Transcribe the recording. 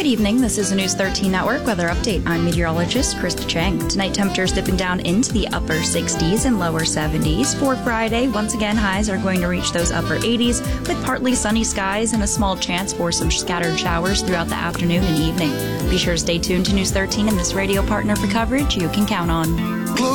Good evening. This is the News 13 Network Weather Update. I'm meteorologist Krista Chang. Tonight, temperatures dipping down into the upper 60s and lower 70s. For Friday, once again, highs are going to reach those upper 80s with partly sunny skies and a small chance for some scattered showers throughout the afternoon and evening. Be sure to stay tuned to News 13 and this radio partner for coverage you can count on.